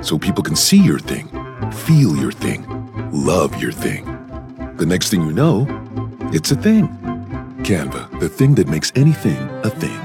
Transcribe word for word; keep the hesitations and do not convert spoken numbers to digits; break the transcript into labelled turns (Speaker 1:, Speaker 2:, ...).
Speaker 1: so people can see your thing, feel your thing, love your thing. The next thing you know, it's a thing. Canva, the thing that makes anything a thing.